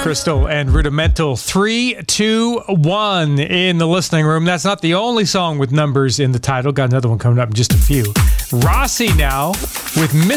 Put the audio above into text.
Crystal and Rudimental. 3, 2, 1 in the listening room. That's not the only song with numbers in the title. Got another one coming up in just a few. Rossi now with